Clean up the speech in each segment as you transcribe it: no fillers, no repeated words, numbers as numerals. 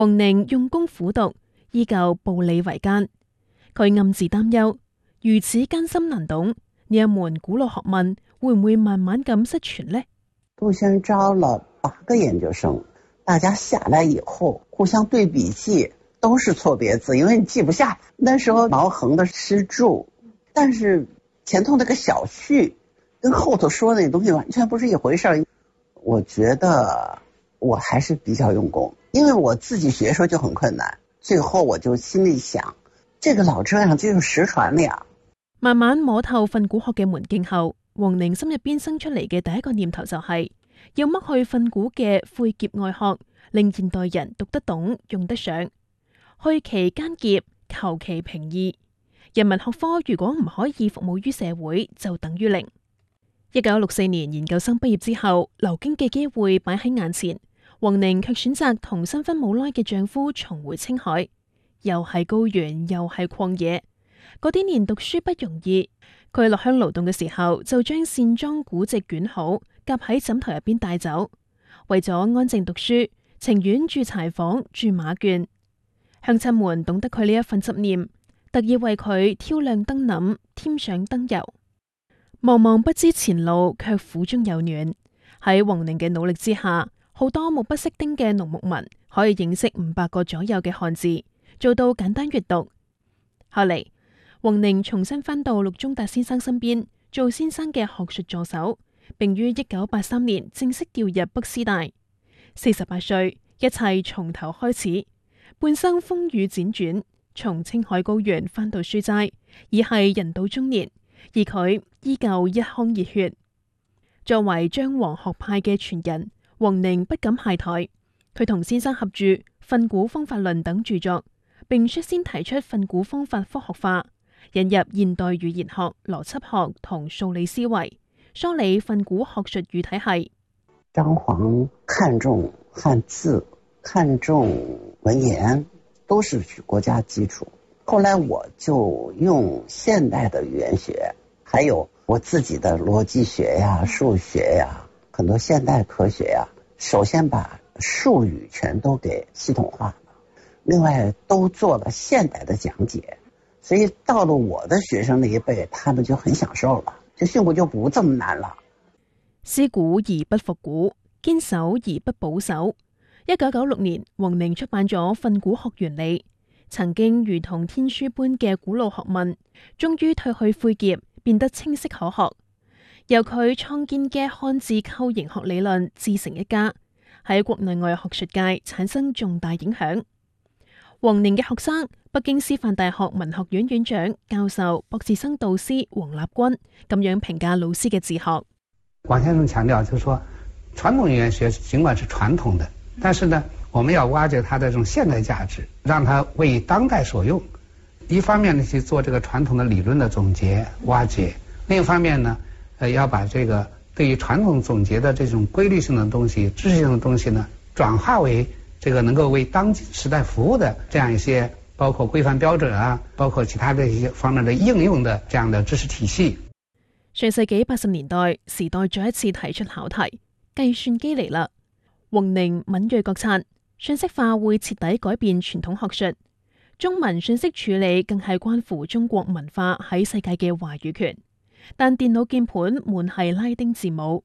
王寧用功苦讀，依舊步履維艱。佢暗自擔憂，如此艱深難懂，呢一門古老學問會唔會慢慢咁失傳呢？ 杜先招了8個研究生，大家下來以後互相對筆記，都是錯別字，因為你記不下。那時候毛橫的詩注，但是前頭那個小序跟後頭說的那東西完全不是一回事。我覺得我還是比較用功，因為我自己學的時候就很困難，最後我就心裡想，這個老這樣就用實傳了呀。 慢慢摸透訓詁學嘅門徑後，王寧心入邊生出嚟嘅第一個念頭就係要剝去訓詁嘅晦澀外殼，令現代人讀得懂、用得上，去其艱澀，求其平易。人文學科如果唔可以服務於社會，就等於零。1964年研究生畢業之後，流經嘅機會擺喺眼前，王寧卻選擇同新婚冇耐嘅丈夫重回青海，又係高原，又係曠野。嗰啲年讀書不容易，佢落鄉勞動嘅時候就將線裝古籍捲好，夾喺枕頭入邊帶走。為咗安靜讀書，情願住柴房、住馬圈。鄉親們懂得佢呢一份執念，特意為佢挑亮燈籠，添上燈油。茫茫不知前路，卻苦中有暖。喺王寧嘅努力之下，好多目不識丁嘅農牧民可以認識500個左右嘅漢字，做到簡單閱讀。後嚟，王寧重新返到陸宗達先生身邊，做先生嘅學術助手，並於1983年正式調入北師大。48歲，一切從頭開始。半生風雨輾轉，從青海高原返到書齋，已係人到中年，而佢依舊一腔熱血。作為張黃學派嘅傳人，王寧不敢懈怠。佢同先生合著《訓詁方法論》等著作，並率先提出訓詁方法科學化，引入現代語言學、邏輯學同數理思維，梳理訓詁學術語體系。 張黃看重漢字，看重文言，都是國家基礎。後來我就用現代的語言學，還有我自己的邏輯學呀、數學呀、很多現代科學呀，首先把術語全都給系統化了，另外都做了現代的講解。所以到了我的學生那一輩，他們就很享受了，就訓詁就不這麼難了。 思古而不復古，堅守而不保守。1996年，王寧出版咗《訓詁學原理》，曾經如同天書般嘅古老學問，終於褪去晦澀，變得清晰可學。由佢創建嘅漢字構形學理論自成一家，喺國內外學術界產生重大影響。王寧嘅學生，北京師範大學文學院院長、教授、博士生導師王立軍咁樣評價老師嘅自學。 王先生強調，就是說傳統語言學儘管是傳統的，但是呢，我們要挖掘它的這種現代價值，讓它為當代所用。一方面呢，去做這個傳統的理論的總結挖掘；另一方面呢，要把這個對於傳統總結的這種規律性的東西、知識性的東西呢，轉化為這個能夠為當今時代服務的這樣一些，包括規範標準啊，包括其他的一些方面的應用的這樣的知識體系。 上世紀80年代，時代再一次提出考題，計算機嚟啦。王寧敏銳覺察，信息化會徹底改變傳統學術，中文信息處理更係關乎中國文化喺世界嘅話語權。但電腦鍵盤滿係拉丁字母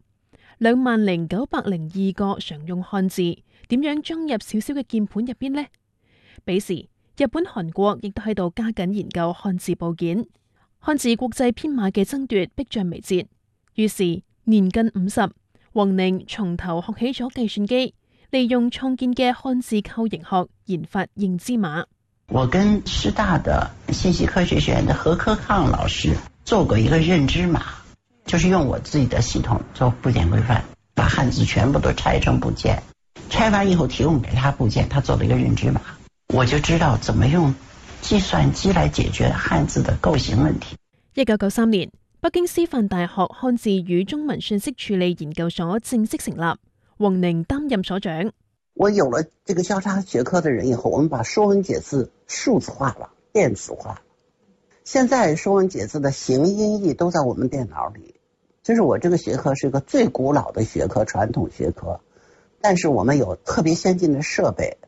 ，20,902個常用漢字，點樣裝入小小嘅鍵盤入邊呢？彼時，日本、韓國亦都喺度加緊研究漢字部件，漢字國際編碼嘅爭奪迫在眉睫。於是年近50，王寧從頭學起咗計算機，利用創建嘅漢字構形學研發認知碼。 我跟師大的信息科學學院的何科抗老師做過一個認知碼，就是用我自己的系統做部件規範，把漢字全部都拆成部件，拆完以後提供給他部件，他做了一個認知碼，我就知道怎麼用計算機來解決漢字的構形問題。 1993年，北京師範大學漢字與中文信息處理研究所正式成立，王寧擔任所長。 我有了這個交叉學科的人以後，我們把說文解字數字化了，電子化了。現在說文解字的形音義都在我們電腦裏。就是我這個學科是一個最古老的學科，傳統學科，但是我們有特別先進的設備，